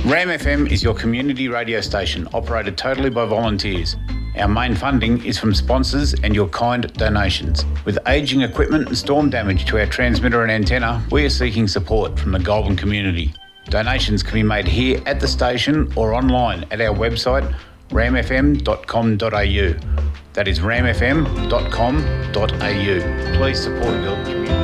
Ram FM is your community radio station, operated totally by volunteers. Our main funding is from sponsors and your kind donations. With ageing equipment and storm damage to our transmitter and antenna, we are seeking support from the Goulburn community. Donations can be made here at the station or online at our website ramfm.com.au. That is ramfm.com.au. Please support your community.